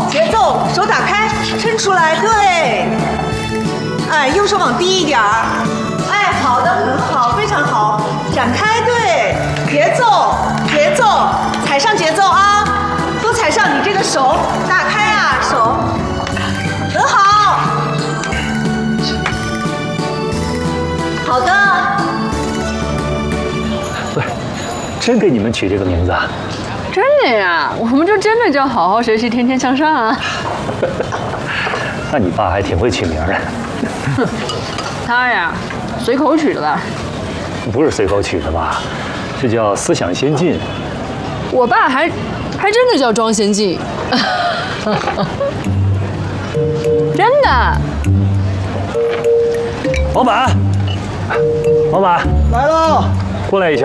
节奏，手打开，抻出来，对。哎，右手往低一点儿。哎，好的，很好，非常好。展开，对，节奏，节奏，踩上节奏啊，都踩上你这个手，打开啊，手，很好。好的。 对，真给你们取这个名字啊？ 真的呀，我们就真的叫好好学习，天天向上啊。 那你爸还挺会取名的。 哼，他呀，随口取的吧？ 不是随口取的吧？这叫思想先进。 我爸还真的叫庄先进。真的。 老板，老板来喽！ 过来一下。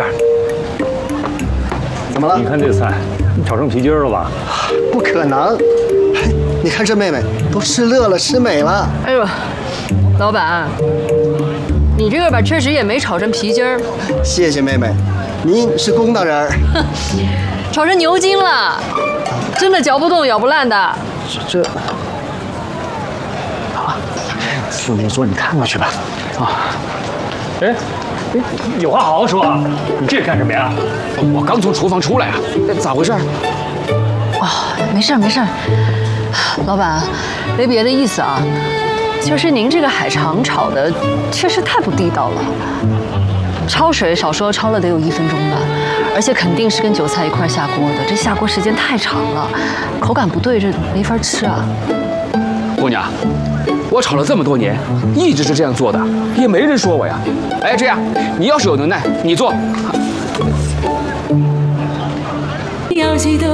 怎么了？ 你看这菜，你炒成皮筋了吧？ 不可能！你看这妹妹都吃乐了，吃美了。 哎呦，老板，你这个吧确实也没炒成皮筋儿。 谢谢妹妹，您是公道人。 炒成牛筋了，真的嚼不动、咬不烂的。 这，好，就那桌你看过去吧。啊， 哎，有话好好说啊！你这干什么呀？ 我刚从厨房出来啊，咋回事？ 哦，没事没事，老板，没别的意思啊，就是您这个海肠炒的确实太不地道了。焯水少说焯了得有1分钟吧，而且肯定是跟韭菜一块下锅的，这下锅时间太长了，口感不对，这没法吃啊。 姑娘，我炒了这么多年，一直是这样做的，也没人说我呀。哎，这样，你要是有能耐，你做。 要记得